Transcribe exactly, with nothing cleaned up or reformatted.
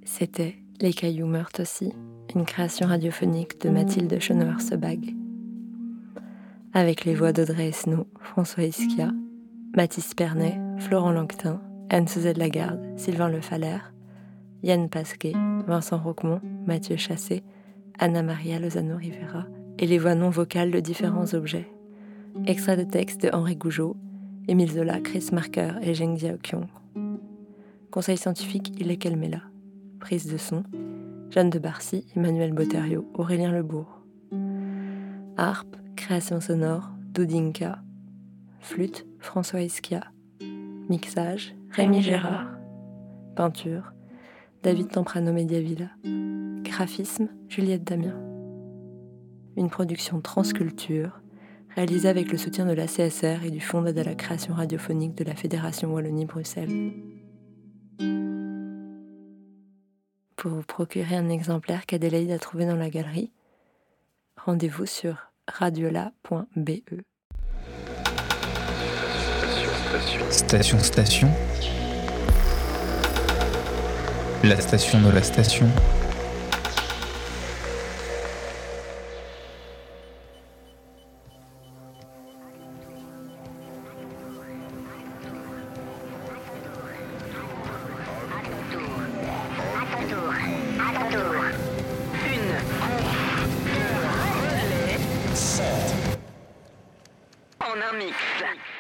C'était Les cailloux meurent aussi, une création radiophonique de Mathilde Schoenauer-Sebag. Avec les voix d'Audrey Esnault, François Ischia, Mathis Pernet, Florent Lanquetin, Anne-Suzette Lagarde, Sylvain Le Fallère, Yann Pasquet, Vincent Roquemont, Mathieu Chassé, Anna-Maria Lozano Rivera et les voix non vocales de différents objets. Extrait de texte de Henri Gougeot, Émile Zola, Chris Marker et Zheng Xiaoqiong. Conseil scientifique, Ilek Elmela. Prise de son, Jeanne de Barcy, Emmanuel Boterio, Aurélien Lebourg. Harpe, création sonore, Doudinka. Flûte, François Ischia. Mixage, Rémi Gérard. Peinture, David Temprano Mediavilla. Graphisme, Juliette Damien. Une production Transculture, réalisée avec le soutien de l'A C S R et du Fonds d'aide à la création radiophonique de la Fédération Wallonie-Bruxelles. Pour vous procurer un exemplaire qu'Adélaïde a trouvé dans la galerie, rendez-vous sur radiola point b e. Station, station. La station de la station. En un mix.